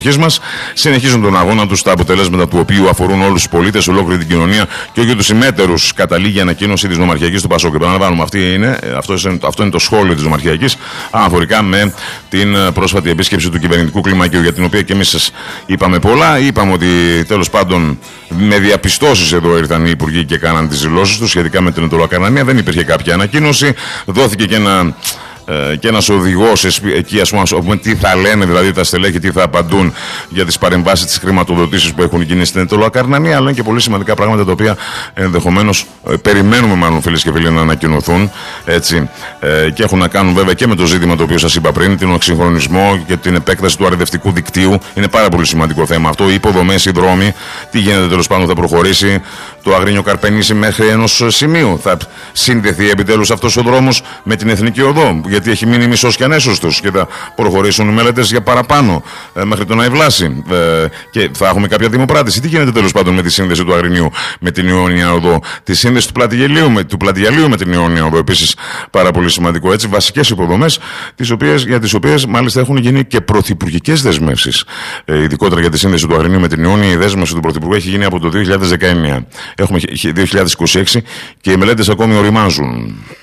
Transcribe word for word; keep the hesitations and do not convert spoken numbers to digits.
μας συνεχίζουν τον αγώνα τους, τα αποτελέσματα του οποίου αφορούν όλους τους πολίτες, ολόκληρη την κοινωνία και όχι τους συμμέτερους. Καταλήγει η ανακοίνωση της Νομαρχιακής του Πασόκ. Επαναλαμβάνουμε, αυτή είναι, αυτό, είναι, αυτό είναι το σχόλιο της Νομαρχιακής αναφορικά με την πρόσφατη επίσκεψη του κυβερνητικού κλιμακίου, για την οποία και εμείς σας είπαμε πολλά. Είπαμε ότι τέλος πάντων με διαπιστώσεις εδώ ήρθαν οι υπουργοί και κάναν τις δηλώσεις τους σχετικά με την εντολοκαρναμία. Δεν υπήρχε κάποια ανακοίνωση. Δόθηκε και ένα. Και ένας οδηγός εκεί, ας πούμε, πούμε, τι θα λένε δηλαδή τα στελέχη, τι θα απαντούν για τις παρεμβάσεις της χρηματοδοτήσεως που έχουν γίνει στην εντολοκαρναμία, αλλά είναι και πολύ σημαντικά πράγματα τα οποία ενδεχομένως ε, περιμένουμε, μάλλον φίλες και φίλοι, να ανακοινωθούν. Έτσι, ε, και έχουν να κάνουν βέβαια και με το ζήτημα το οποίο σας είπα πριν, τον εξυγχρονισμό και την επέκταση του αρεδευτικού δικτύου. Είναι πάρα πολύ σημαντικό θέμα αυτό. Οι υποδομές, οι δρόμοι, τι γίνεται τέλος πάντων, θα προχωρήσει το Αγρίνιο Καρπενήσι μέχρι ενός σημείου. Θα συνδεθεί επιτέλους αυτός ο δρόμος με την Εθνική Οδό, γιατί έχει μείνει μισός και ανέσωστος και θα προχωρήσουν οι μελέτες για παραπάνω ε, μέχρι το να ευλάσει ε, και θα έχουμε κάποια δημοπράτηση. Τι γίνεται τέλος πάντων με τη σύνδεση του Αγρινίου με την Ιόνια Οδό, τη σύνδεση του Πλατηγελίου με, του Πλατηγελίου με την Ιόνια Οδό, επίσης πάρα πολύ σημαντικό. Έτσι, βασικές υποδομές τις οποίες, για τις οποίες μάλιστα έχουν γίνει και πρωθυπουργικές δεσμεύσεις. Ε, ειδικότερα για τη σύνδεση του Αγρινίου με την Ιόνια, η δέσμευση του Πρωθυπουργού έχει γίνει από το δύο χιλιάδες δεκαεννιά. Έχουμε δύο χιλιάδες είκοσι έξι και οι μελέτες ακόμη οριμάζουν.